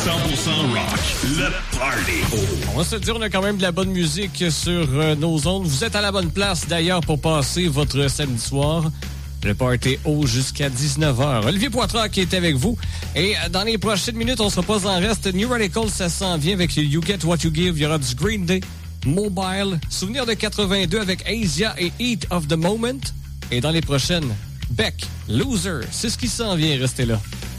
100% rock, le party. On va se dire, on a quand même de la bonne musique sur nos ondes. Vous êtes à la bonne place, d'ailleurs, pour passer votre samedi soir. Le party haut jusqu'à 19h. Olivier Poitras qui est avec vous. Et dans les prochaines minutes, on sera pas en reste. New Radical, ça s'en vient avec You Get What You Give. Il y aura du Green Day, Mobile, Souvenir de 82 avec Asia et Heat of the Moment. Et dans les prochaines, Beck, Loser. C'est ce qui s'en vient. Restez là.